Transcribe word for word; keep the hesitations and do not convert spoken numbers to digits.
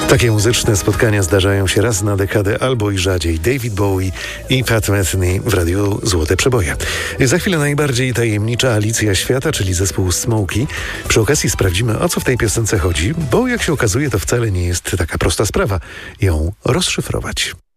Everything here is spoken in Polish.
Takie muzyczne spotkania zdarzają się raz na dekadę albo i rzadziej. David Bowie i Pat Metheny w radiu Złote Przeboje. Za chwilę najbardziej tajemnicza Alicja Świata, czyli zespół Smokey. Przy okazji sprawdzimy, o co w tej piosence chodzi, bo jak się okazuje, to wcale nie jest taka prosta sprawa ją rozszyfrować.